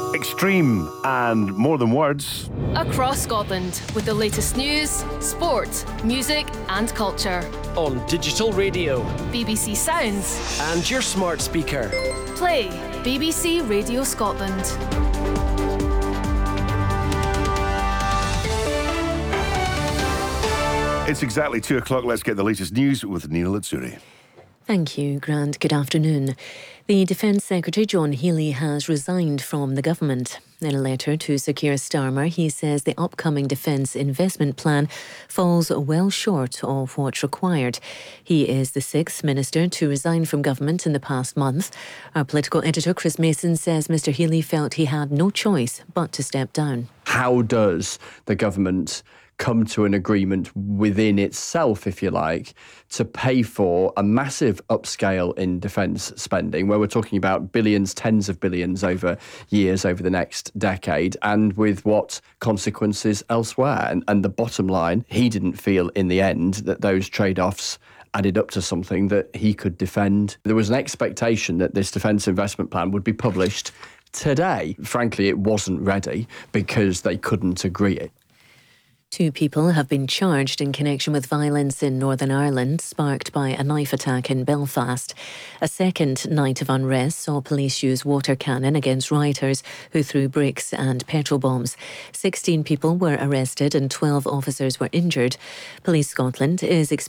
Extreme and more than words. Across Scotland with the latest news, sport, music and culture. On digital radio, BBC Sounds and your smart speaker. Play BBC Radio Scotland. It's exactly 2 o'clock. Let's get the latest news with Nina Latsuri. Thank you, Grant. Good afternoon. The Defence Secretary, John Healey, has resigned from the government. In a letter to Sir Keir Starmer, he says the upcoming Defence Investment Plan falls well short of what's required. He is the 6th Minister to resign from government in the past month. Our political editor, Chris Mason, says Mr Healey felt he had no choice but to step down. How does the government come to an agreement within itself, if you like, to pay for a massive upscale in defence spending, where we're talking about billions, tens of billions over years, over the next decade, and with what consequences elsewhere? And the bottom line, he didn't feel in the end that those trade-offs added up to something that he could defend. There was an expectation that this defence investment plan would be published today. Frankly, it wasn't ready because they couldn't agree it. 2 people have been charged in connection with violence in Northern Ireland, sparked by a knife attack in Belfast. A second night of unrest saw police use water cannon against rioters who threw bricks and petrol bombs. 16 people were arrested and 12 officers were injured. Police Scotland is expecting